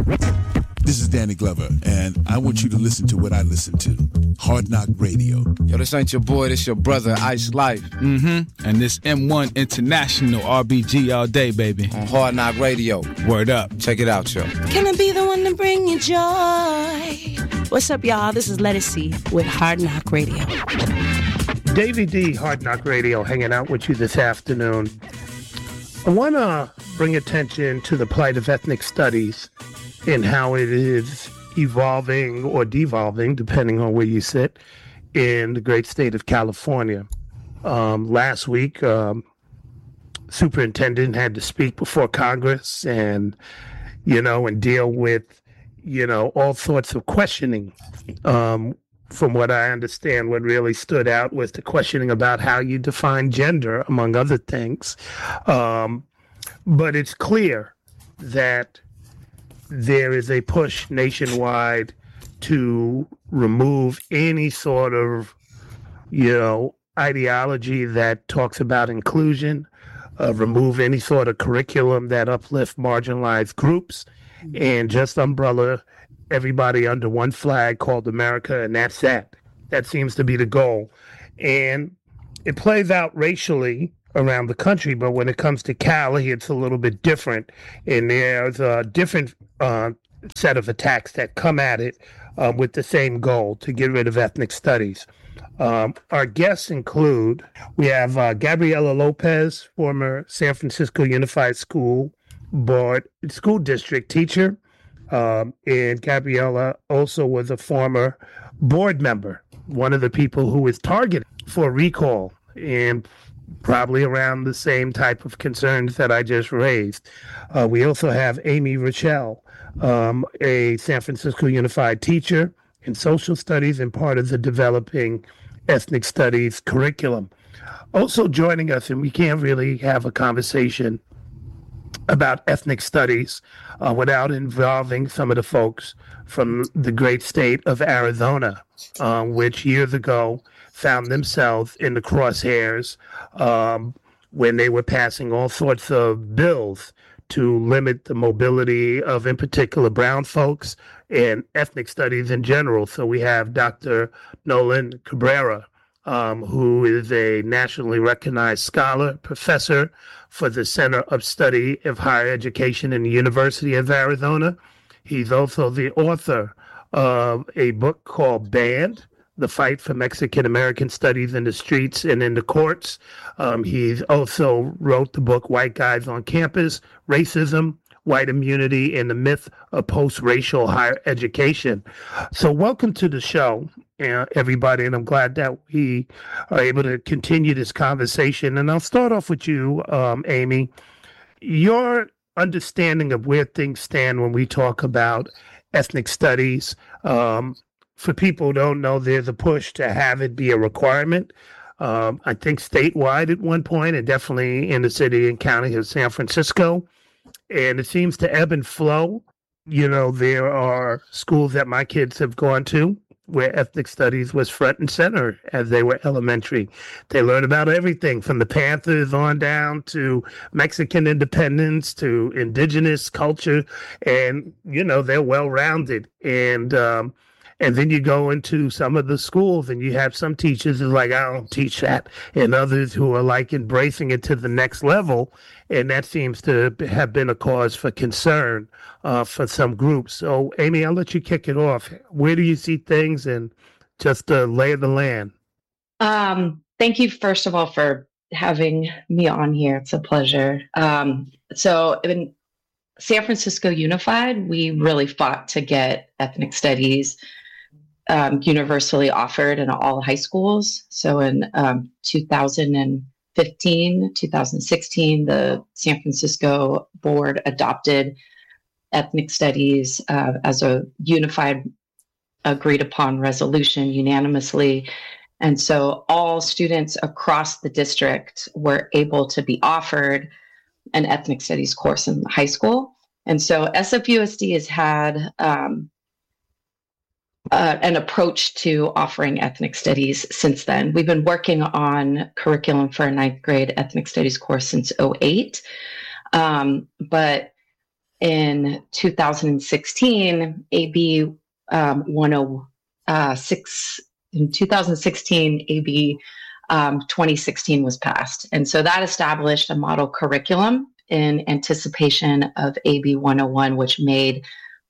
This is Danny Glover, and I want you to listen to what I listen to. Hard Knock Radio. Yo, this ain't your boy, this your brother, Ice Life. Mm-hmm. And this M1 International, RBG all day, baby. On Hard Knock Radio. Word up. Check it out, yo. Can I be the one to bring you joy? What's up, y'all? This is Lettucey with Hard Knock Radio. Davey D, Hard Knock Radio, hanging out with you this afternoon. I want to bring attention to the plight of ethnic studies and how it is evolving or devolving, depending on where you sit, in the great state of California. Last week, superintendent had to speak before Congress and deal with, all sorts of questioning. From what I understand, what really stood out was the questioning about how you define gender, among other things. But it's clear that there is a push nationwide to remove any sort of, ideology that talks about inclusion, remove any sort of curriculum that uplifts marginalized groups, and just umbrella everybody under one flag called America, and that's that. That seems to be the goal. And it plays out racially around the country, but when it comes to Cali, it's a little bit different. And there's a different set of attacks that come at it with the same goal, to get rid of ethnic studies. Our guests include, we have Gabriela Lopez, former San Francisco Unified School Board School District teacher. And Gabriela also was a former board member, one of the people who was targeted for recall, and probably around the same type of concerns that I just raised. We also have Amy Rochelle, a San Francisco Unified teacher in social studies and part of the developing ethnic studies curriculum. Also joining us, and we can't really have a conversation about ethnic studies without involving some of the folks from the great state of Arizona, which years ago found themselves in the crosshairs when they were passing all sorts of bills to limit the mobility of, in particular, brown folks and ethnic studies in general. So we have Dr. Nolan Cabrera, who is a nationally recognized scholar, professor for the Center of Study of Higher Education in the University of Arizona. He's also the author of a book called Banned: The Fight for Mexican American Studies in the Streets and in the Courts. He's also wrote the book White Guys on Campus: Racism, White Immunity, and the Myth of Post-Racial Higher Education. So welcome to the show, everybody, and I'm glad that we are able to continue this conversation. And I'll start off with you, Amy. Your understanding of where things stand when we talk about ethnic studies. For people who don't know, there's a push to have it be a requirement. I think statewide at one point, and definitely in the city and county of San Francisco. And it seems to ebb and flow. There are schools that my kids have gone to where ethnic studies was front and center as they were elementary. They learned about everything from the Panthers on down to Mexican independence to indigenous culture. And, they're well-rounded. And then you go into some of the schools and you have some teachers who are like, I don't teach that. And others who are like embracing it to the next level. And that seems to have been a cause for concern for some groups. So, Amy, I'll let you kick it off. Where do you see things, and just lay of the land? Thank you, first of all, for having me on here. It's a pleasure. So in San Francisco Unified, we really fought to get ethnic studies universally offered in all high schools. So in 2015, 2016, the San Francisco board adopted ethnic studies as a unified, agreed upon resolution unanimously. And so all students across the district were able to be offered an ethnic studies course in high school. And so SFUSD has had an approach to offering ethnic studies since then. We've been working on curriculum for a ninth grade ethnic studies course since 2008. But in 2016, AB 106, in 2016, AB 2016 was passed. And so that established a model curriculum in anticipation of AB 101, which made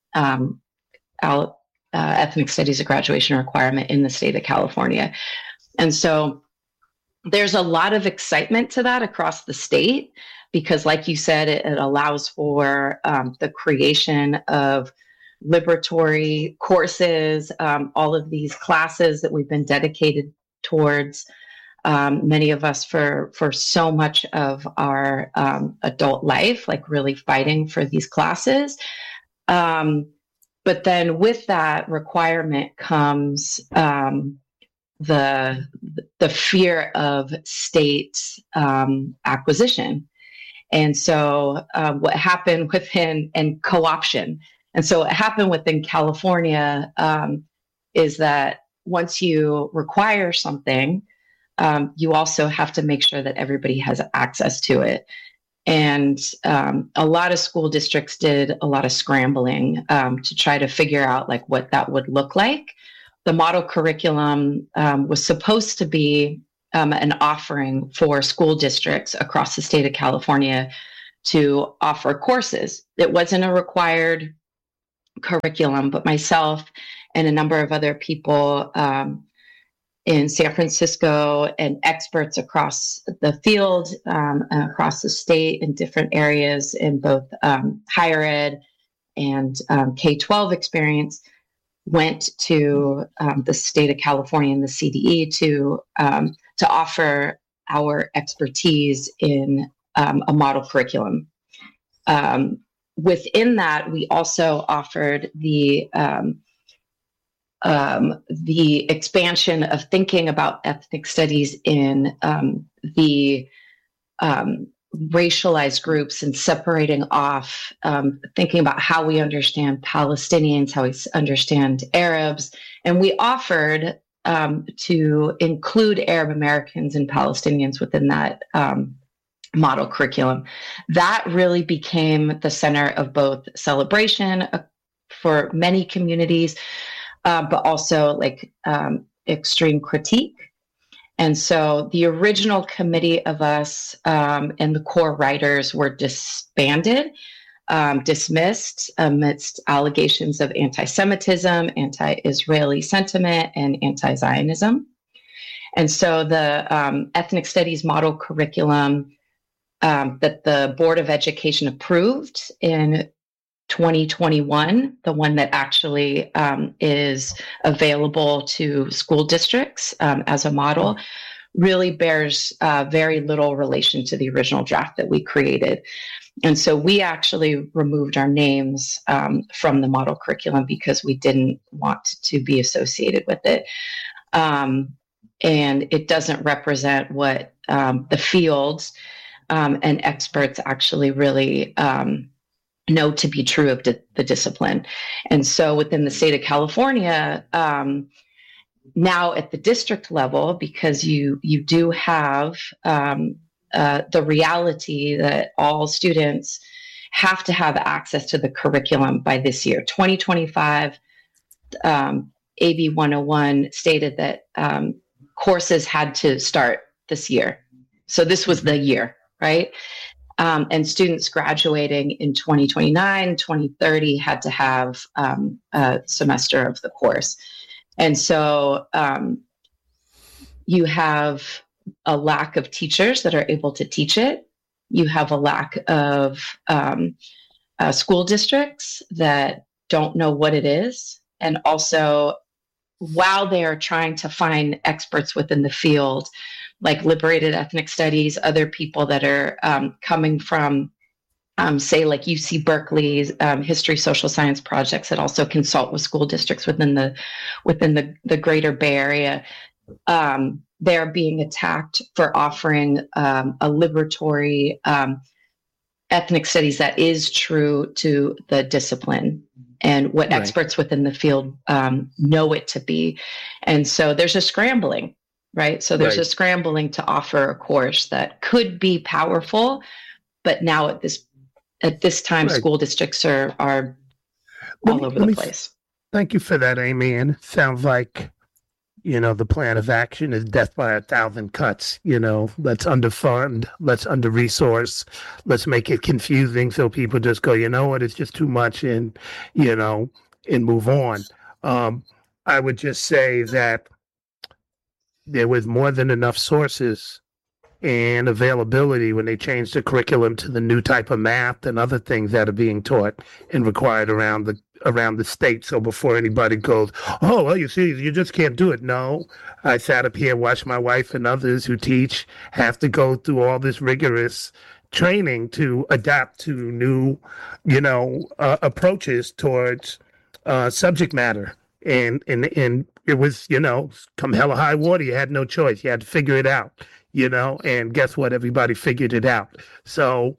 ethnic studies a graduation requirement in the state of California. And so there's a lot of excitement to that across the state, because like you said, it allows for the creation of liberatory courses, all of these classes that we've been dedicated towards, many of us for so much of our adult life, like really fighting for these classes. But then with that requirement comes the fear of state acquisition. And so what happened within, and co-option. And so what happened within California is that once you require something, you also have to make sure that everybody has access to it. And a lot of school districts did a lot of scrambling to try to figure out like what that would look like. The model curriculum was supposed to be an offering for school districts across the state of California to offer courses. It wasn't a required curriculum, but myself and a number of other people in San Francisco and experts across the field, across the state in different areas in both higher ed and K-12 experience, went to the state of California and the CDE to offer our expertise in a model curriculum. Within that, we also offered the expansion of thinking about ethnic studies in the racialized groups and separating off, thinking about how we understand Palestinians, how we understand Arabs. And we offered to include Arab Americans and Palestinians within that model curriculum. That really became the center of both celebration for many communities, but also like extreme critique. And so the original committee of us and the core writers were disbanded, dismissed amidst allegations of anti-Semitism, anti-Israeli sentiment, and anti-Zionism. And so the ethnic studies model curriculum that the Board of Education approved in 2021, the one that actually is available to school districts as a model, really bears very little relation to the original draft that we created. And so we actually removed our names from the model curriculum because we didn't want to be associated with it. And it doesn't represent what the fields and experts actually really know to be true of the discipline. And so within the state of California, now at the district level, because you do have the reality that all students have to have access to the curriculum by this year, 2025, AB 101 stated that courses had to start this year. So this was the year, right? And students graduating in 2029, 2030 had to have a semester of the course. And so you have a lack of teachers that are able to teach it. You have a lack of school districts that don't know what it is. And also, while they are trying to find experts within the field, like liberated ethnic studies, other people that are coming from, say, like UC Berkeley's history, social science projects that also consult with school districts within the greater Bay Area, they're being attacked for offering a liberatory ethnic studies that is true to the discipline and what right. experts within the field know it to be. And so there's a scrambling. Right. So there's right. a scrambling to offer a course that could be powerful, but now at at this time, Right. school districts are all over the place. Thank you for that, Amy. And it sounds like, the plan of action is death by 1,000 cuts. Let's underfund, let's under-resource, let's make it confusing so people just go, you know what, it's just too much, and move on. I would just say that there was more than enough sources and availability when they changed the curriculum to the new type of math and other things that are being taught and required around the state. So before anybody goes, oh, well, you see, you just can't do it. No, I sat up here, watched my wife and others who teach have to go through all this rigorous training to adapt to new, approaches towards subject matter. And it was, come hell or high water, you had no choice. You had to figure it out, and guess what? Everybody figured it out. So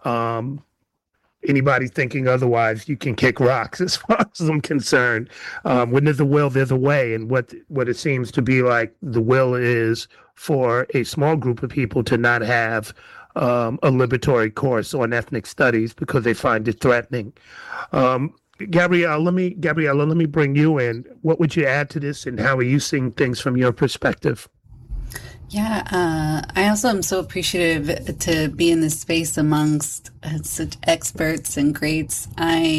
anybody thinking otherwise, you can kick rocks as far as I'm concerned. When there's a will, there's a way. And what it seems to be like the will is for a small group of people to not have a liberatory course on ethnic studies because they find it threatening. Gabrielle, let me bring you in. What would you add to this, and how are you seeing things from your perspective? Yeah, I also am so appreciative to be in this space amongst such experts and greats.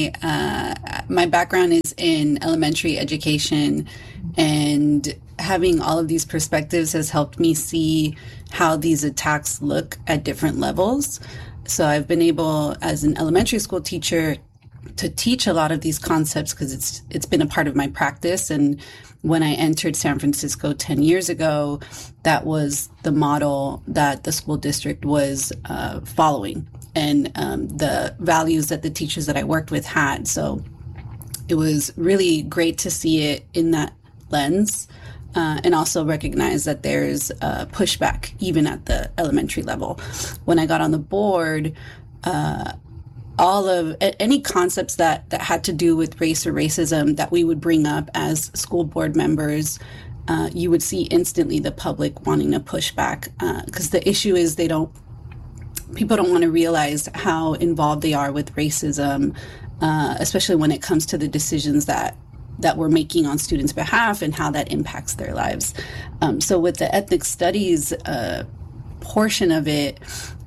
My background is in elementary education, and having all of these perspectives has helped me see how these attacks look at different levels. So I've been able, as an elementary school teacher, to teach a lot of these concepts because it's been a part of my practice. And when I entered San Francisco 10 years ago, that was the model that the school district was following, and the values that the teachers that I worked with had. So it was really great to see it in that lens, and also recognize that there's pushback even at the elementary level. When I got on the board, all of any concepts that had to do with race or racism that we would bring up as school board members, you would see instantly the public wanting to push back, because the issue is people don't want to realize how involved they are with racism, especially when it comes to the decisions that we're making on students' behalf and how that impacts their lives. So with the ethnic studies portion of it,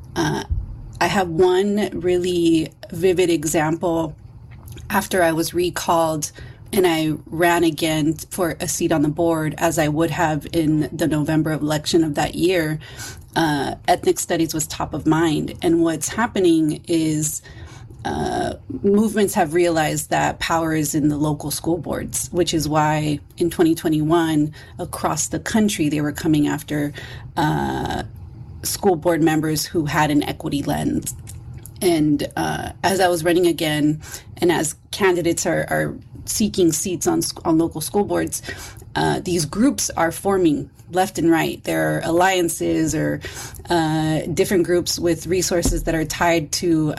I have one really vivid example. After I was recalled and I ran again for a seat on the board, as I would have in the November election of that year, ethnic studies was top of mind. And what's happening is movements have realized that power is in the local school boards, which is why in 2021, across the country, they were coming after school board members who had an equity lens. And as I was running again, and as candidates are seeking seats on local school boards, these groups are forming left and right. There are alliances or different groups with resources that are tied to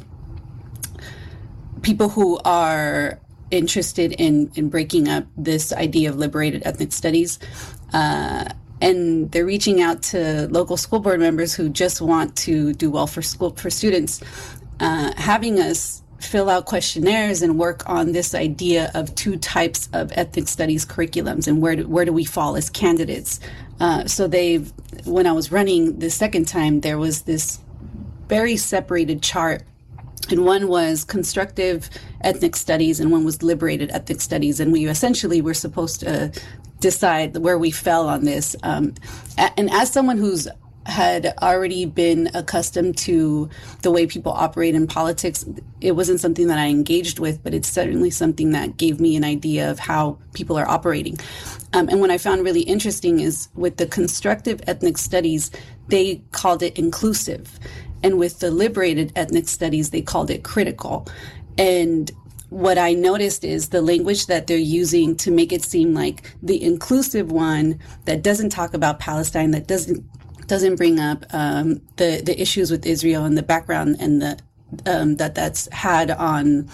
people who are interested in breaking up this idea of liberated ethnic studies. And they're reaching out to local school board members who just want to do well for students, having us fill out questionnaires and work on this idea of two types of ethnic studies curriculums and where do we fall as candidates. So when I was running the second time, there was this very separated chart, and one was constructive ethnic studies and one was liberated ethnic studies, and we essentially were supposed to decide where we fell on this. And as someone who's had already been accustomed to the way people operate in politics, it wasn't something that I engaged with, but it's certainly something that gave me an idea of how people are operating. And what I found really interesting is with the constructive ethnic studies, they called it inclusive. And with the liberated ethnic studies, they called it critical. And what I noticed is the language that they're using to make it seem like the inclusive one that doesn't talk about Palestine, that doesn't bring up the issues with Israel and the background and the that's had on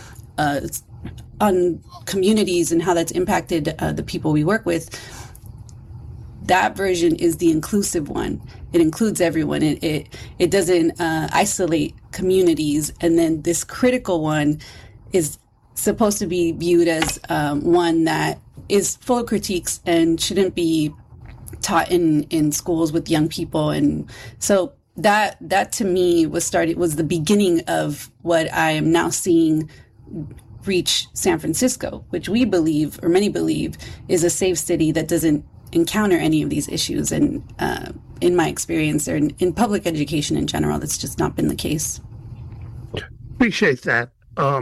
communities and how that's impacted the people we work with. that version is the inclusive one. It includes everyone. It doesn't isolate communities. And then this critical one is supposed to be viewed as one that is full of critiques and shouldn't be taught in schools with young people. And so that to me was the beginning of what I am now seeing reach San Francisco, which we believe, or many believe, is a safe city that doesn't encounter any of these issues. And in my experience, or in public education in general, that's just not been the case. Appreciate that.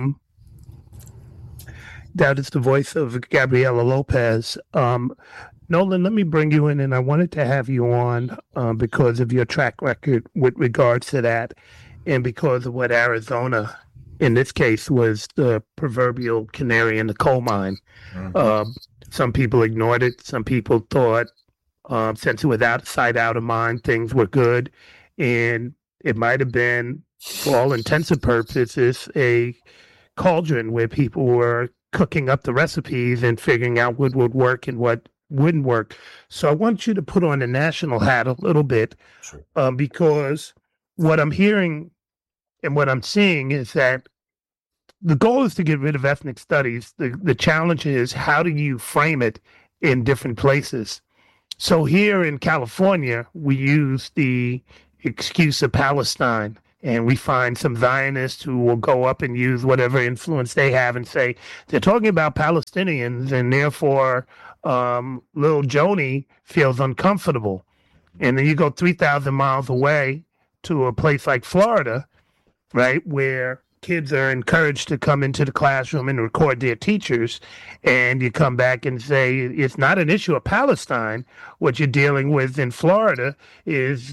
That is the voice of Gabriela Lopez. Nolan, let me bring you in, and I wanted to have you on because of your track record with regards to that, and because of what Arizona, in this case, was the proverbial canary in the coal mine. Mm-hmm. Some people ignored it. Some people thought, since it was out of sight, out of mind, things were good. And it might have been, for all intents and purposes, a cauldron where people were cooking up the recipes and figuring out what would work and what wouldn't work. So I want you to put on the national hat a little bit, sure. Because what I'm hearing and what I'm seeing is that the goal is to get rid of ethnic studies. The challenge is, how do you frame it in different places? So here in California, we use the excuse of Palestine, and we find some Zionists who will go up and use whatever influence they have and say they're talking about Palestinians, and therefore little Joni feels uncomfortable. And then you go 3,000 miles away to a place like Florida, right, where kids are encouraged to come into the classroom and record their teachers, and you come back and say it's not an issue of Palestine. What you're dealing with in Florida is,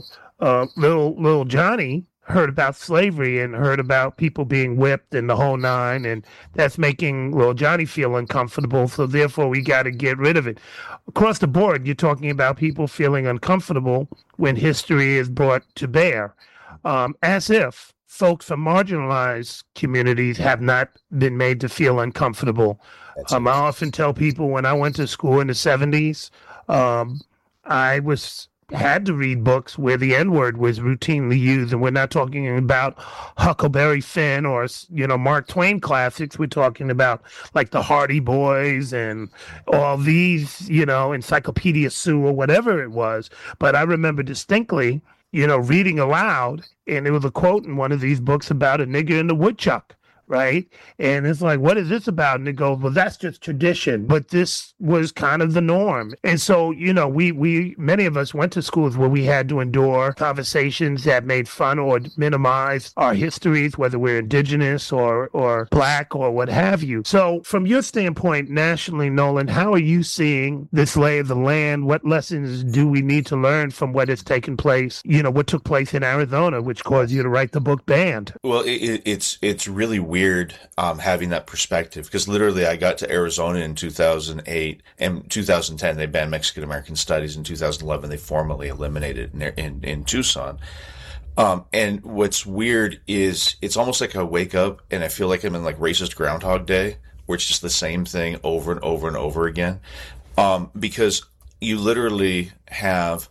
little Johnny heard about slavery and heard about people being whipped and the whole nine, and that's making little Johnny feel uncomfortable, so therefore we got to get rid of it. Across the board, you're talking about people feeling uncomfortable when history is brought to bear, as if folks from marginalized communities have not been made to feel uncomfortable. I often tell people, when I went to school in the 70s, I had to read books where the N-word was routinely used, and we're not talking about Huckleberry Finn or Mark Twain classics. We're talking about like the Hardy Boys and all these, Encyclopedia Sue or whatever it was. But I remember distinctly, reading aloud, and there was a quote in one of these books about a nigger in the woodchuck, right? And it's like, what is this about? And it goes, well, that's just tradition. But this was kind of the norm. And so, we many of us went to schools where we had to endure conversations that made fun or minimized our histories, whether we're indigenous or black or what have you. So from your standpoint nationally, Nolan, how are you seeing this lay of the land? What lessons do we need to learn from what has taken place, what took place in Arizona, which caused you to write the book Banned? Well, it's really weird having that perspective, because literally I got to Arizona in 2008, and 2010 they banned Mexican American studies. In 2011 they formally eliminated it in Tucson. And what's weird is it's almost like I wake up and I feel like I'm in like racist Groundhog Day, where it's just the same thing over and over and over again, because you literally have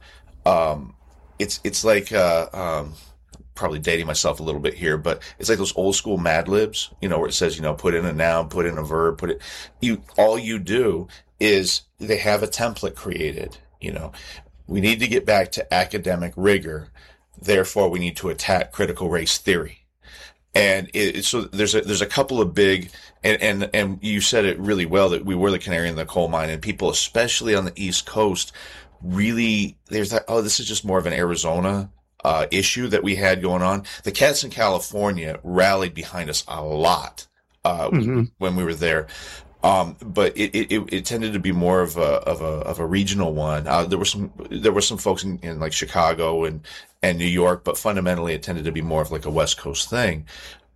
it's like probably dating myself a little bit here, but it's like those old school Mad Libs, where it says, put in a noun, put in a verb, all you do is they have a template created, we need to get back to academic rigor. Therefore we need to attack critical race theory. And so there's a couple of big, and you said it really well, that we were the canary in the coal mine, and people, especially on the East Coast, really, there's that, this is just more of an Arizona issue that we had going on. The cats in California rallied behind us a lot when we were there, but it tended to be more of a regional one. There were some folks in like Chicago and New York, but fundamentally it tended to be more of like a West Coast thing.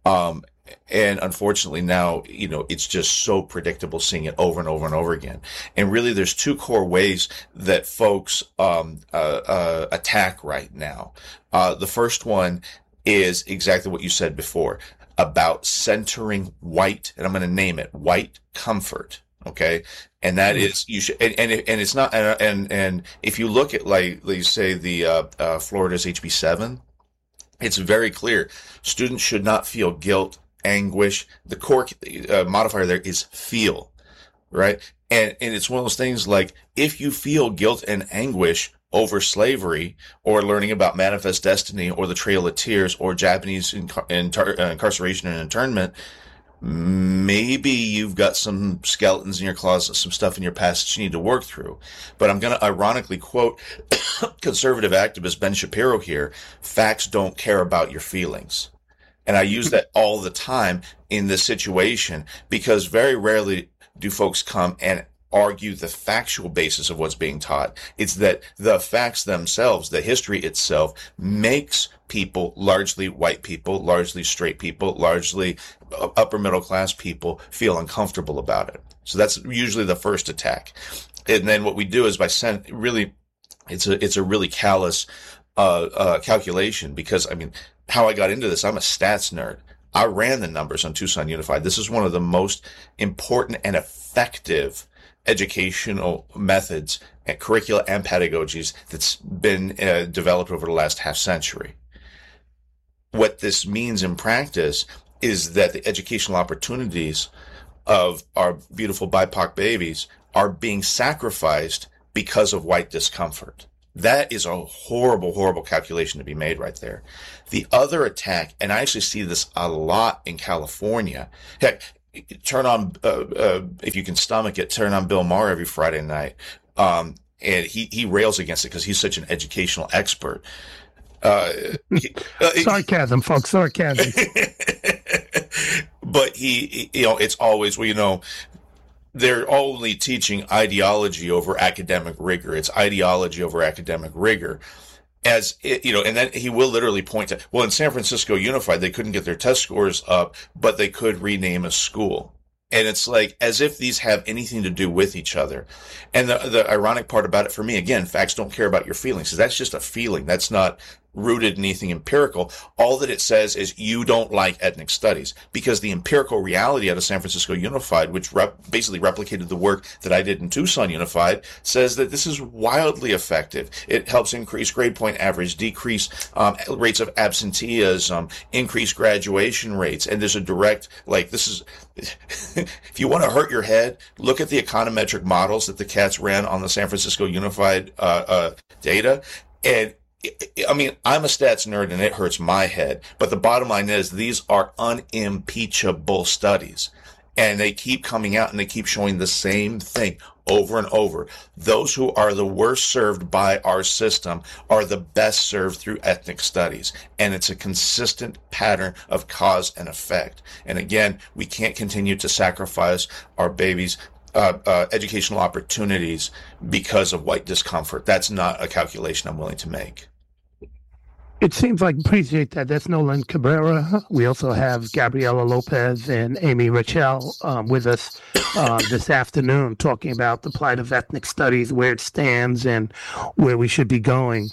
And unfortunately now, it's just so predictable seeing it over and over and over again. And really there's two core ways that folks attack right now. The first one is exactly what you said before about centering white, and I'm going to name it, white comfort Okay. And that is, you should, and it's not, and if you look at, like you say, the, Florida's HB7, it's very clear. Students should not feel guilt, anguish. The core modifier there is feel, right? And it's one of those things like, if you feel guilt and anguish over slavery or learning about Manifest Destiny or the Trail of Tears or Japanese incarceration and internment, maybe you've got some skeletons in your closet, some stuff in your past that you need to work through. But I'm going to ironically quote conservative activist Ben Shapiro here: facts don't care about your feelings. And I use that all the time in this situation, because very rarely do folks come and argue the factual basis of what's being taught. It's that the facts themselves, the history itself, makes people, largely white people, largely straight people, largely upper middle class people, feel uncomfortable about it. So that's usually the first attack. And then what we do is it's a really callous calculation, because I mean, how I got into this, I'm a stats nerd. I ran the numbers on Tucson Unified. This is one of the most important and effective educational methods and curricula and pedagogies that's been developed over the last half century. What this means in practice is that the educational opportunities of our beautiful BIPOC babies are being sacrificed because of white discomfort. That is a horrible, horrible calculation to be made right there. The other attack, and I actually see this a lot in California. Heck, turn on, if you can stomach it, turn on Bill Maher every Friday night. And he rails against it because he's such an educational expert. Sarcasm, folks, sarcasm. But it's always, they're only teaching ideology over academic rigor. It's ideology over academic rigor. And then he will literally point to, well, in San Francisco Unified, they couldn't get their test scores up, but they could rename a school. And it's like, as if these have anything to do with each other. And the ironic part about it for me, again, facts don't care about your feelings, because that's just a feeling. That's not rooted in anything empirical. All that it says is you don't like ethnic studies, because the empirical reality out of San Francisco Unified, which basically replicated the work that I did in Tucson Unified, says that this is wildly effective. It helps increase grade point average, decrease rates of absenteeism, increase graduation rates. And there's a direct, if you want to hurt your head, look at the econometric models that the cats ran on the San Francisco Unified data. And I mean, I'm a stats nerd and it hurts my head, but the bottom line is these are unimpeachable studies, and they keep coming out and they keep showing the same thing over and over. Those who are the worst served by our system are the best served through ethnic studies, and it's a consistent pattern of cause and effect. And again, we can't continue to sacrifice our babies' educational opportunities because of white discomfort. That's not a calculation I'm willing to make. It seems like, appreciate that. That's Nolan Cabrera. We also have Gabriela Lopez and Amy Rachel with us this afternoon, talking about the plight of ethnic studies, where it stands and where we should be going.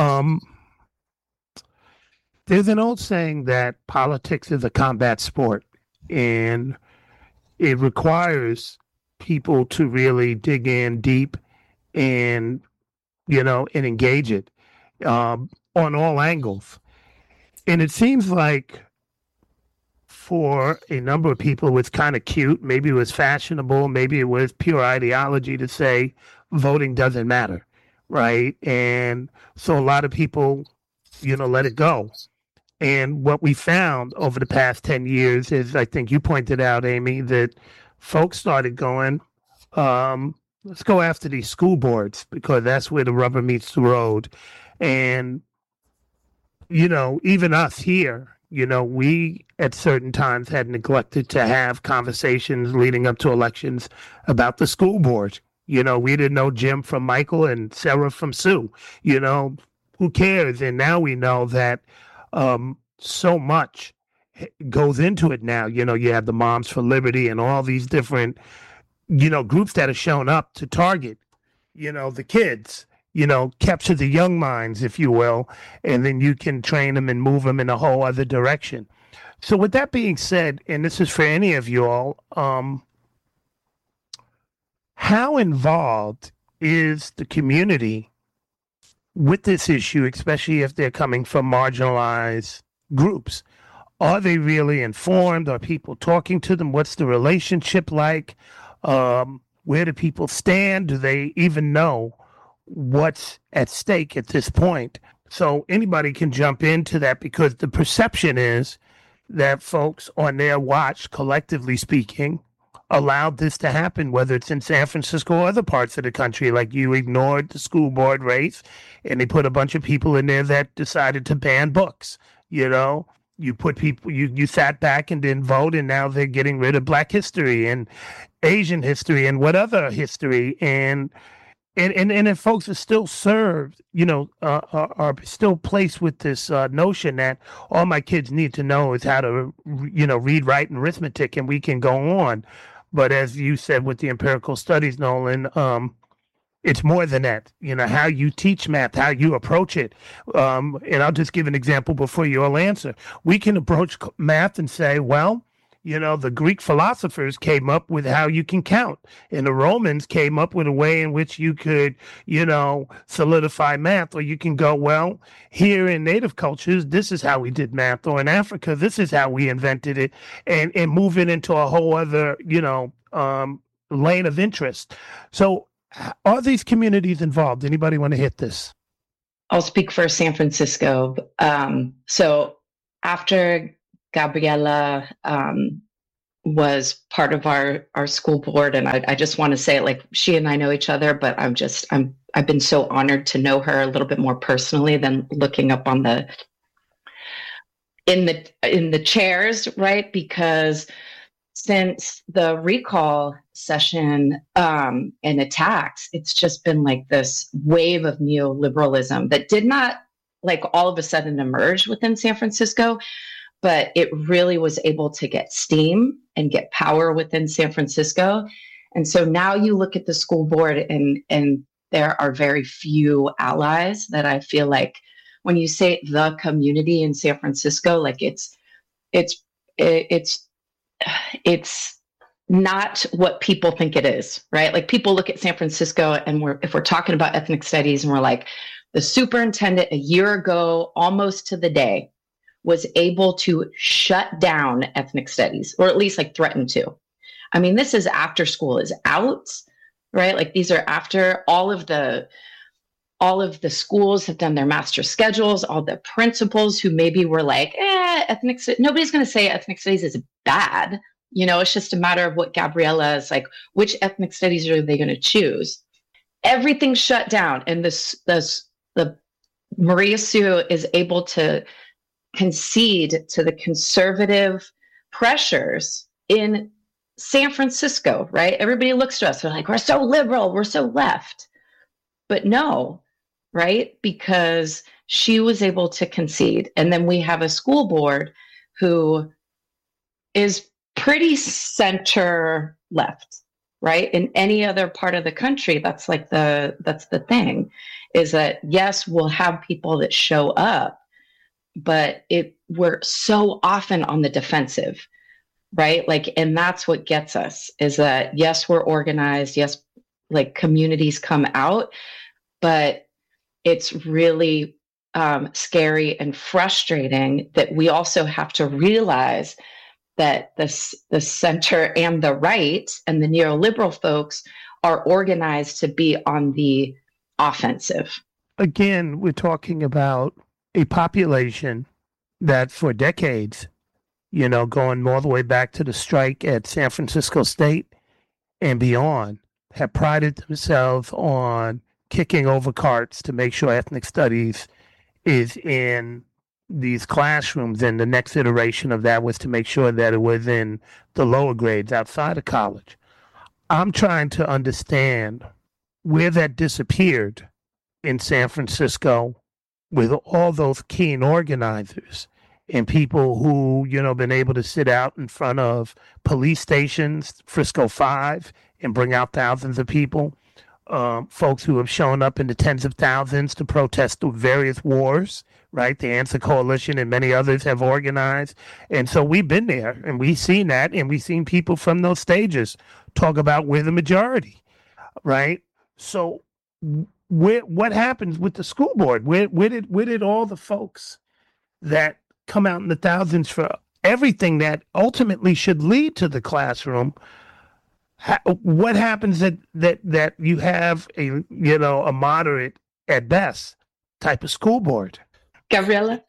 There's an old saying that politics is a combat sport, and it requires people to really dig in deep and, and engage it. On all angles. And it seems like for a number of people, it was kind of cute. Maybe it was fashionable. Maybe it was pure ideology to say voting doesn't matter, right? And so a lot of people, let it go. And what we found over the past 10 years is, I think you pointed out, Amy, that folks started going, let's go after these school boards, because that's where the rubber meets the road. And even us here, we at certain times had neglected to have conversations leading up to elections about the school board. We didn't know Jim from Michael and Sarah from Sue. Who cares? And now we know that so much goes into it now. You have the Moms for Liberty and all these different, groups that have shown up to target, the kids. Capture the young minds, if you will, and then you can train them and move them in a whole other direction. So with that being said, and this is for any of you all, how involved is the community with this issue, especially if they're coming from marginalized groups? Are they really informed? Are people talking to them? What's the relationship like? Where do people stand? Do they even know what's at stake at this point? So anybody can jump into that, because the perception is that folks on their watch, collectively speaking, allowed this to happen, whether it's in San Francisco or other parts of the country. Like, you ignored the school board race and they put a bunch of people in there that decided to ban books. You put people, you sat back and didn't vote, and now they're getting rid of Black history and Asian history and what other history. And if folks are still served, are still placed with this notion that all my kids need to know is how to, read, write, and arithmetic, and we can go on. But as you said with the empirical studies, Nolan, it's more than that. How you teach math, how you approach it. And I'll just give an example before you all answer. We can approach math and say, well, the Greek philosophers came up with how you can count, and the Romans came up with a way in which you could, solidify math. Or you can go, well, here in native cultures, this is how we did math, or in Africa, this is how we invented it, and move it into a whole other, lane of interest. So are these communities involved? Anybody want to hit this? I'll speak for San Francisco. So after Gabriela was part of our school board, and I just want to say, like, she and I know each other, but I've been so honored to know her a little bit more personally than looking up on in the chairs, right? Because since the recall session and attacks, it's just been like this wave of neoliberalism that did not, like, all of a sudden emerge within San Francisco, but it really was able to get steam and get power within San Francisco. And so now you look at the school board, and there are very few allies that I feel like, when you say the community in San Francisco, like, it's not what people think it is, right? Like, people look at San Francisco, and if we're talking about ethnic studies, and we're like, the superintendent a year ago, almost to the day, was able to shut down ethnic studies, or at least like threaten to. I mean, this is after school is out, right? Like, these are after all of the schools have done their master schedules, all the principals who maybe were like, nobody's going to say ethnic studies is bad. It's just a matter of what Gabriela is like, which ethnic studies are they going to choose? Everything's shut down. And the Maria Sue is able to concede to the conservative pressures in San Francisco, right? Everybody looks to us. They're like, we're so liberal, we're so left. But no, right? Because she was able to concede. And then we have a school board who is pretty center left, right? In any other part of the country, that's the thing, is that, yes, we'll have people that show up, but we're so often on the defensive, right? Like, and that's what gets us, is that, yes, we're organized. Yes, like, communities come out, but it's really scary and frustrating that we also have to realize that the center and the right and the neoliberal folks are organized to be on the offensive. Again, we're talking about a population that for decades, going all the way back to the strike at San Francisco State and beyond, have prided themselves on kicking over carts to make sure ethnic studies is in these classrooms. And the next iteration of that was to make sure that it was in the lower grades outside of college. I'm trying to understand where that disappeared in San Francisco with all those keen organizers and people who, been able to sit out in front of police stations, Frisco 5, and bring out thousands of people. Folks who have shown up in the tens of thousands to protest the various wars, right? The Answer Coalition and many others have organized. And so we've been there, and we've seen that, and we've seen people from those stages talk about we're the majority. right? So what happens with the school board? Where did all the folks that come out in the thousands for everything that ultimately should lead to the classroom? What happens that you have a moderate at best type of school board? Gabriella?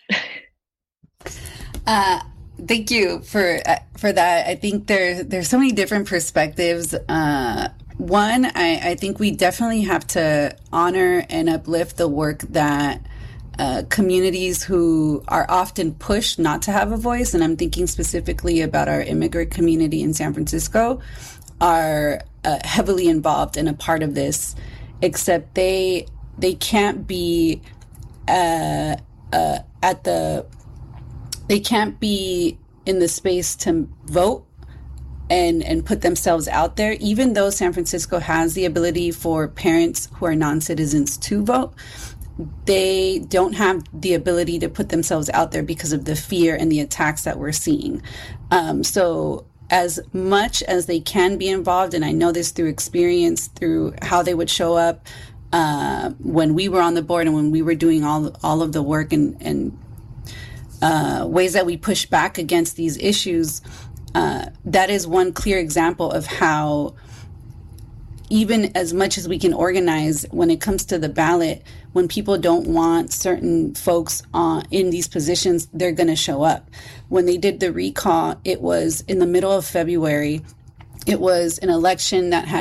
Thank you for that. I think there's so many different perspectives. One, I think we definitely have to honor and uplift the work that communities who are often pushed not to have a voice, and I'm thinking specifically about our immigrant community in San Francisco, are heavily involved in a part of this, except they can't be they can't be in the space to vote and put themselves out there, even though San Francisco has the ability for parents who are non-citizens to vote. They don't have the ability to put themselves out there because of the fear and the attacks that we're seeing. So as much as they can be involved, and I know this through experience, through how they would show up when we were on the board and when we were doing all of the work and ways that we push back against these issues, that is one clear example of how, even as much as we can organize, when it comes to the ballot, when people don't want certain folks in these positions, they're going to show up. When they did the recall, it was in the middle of February. It was an election that had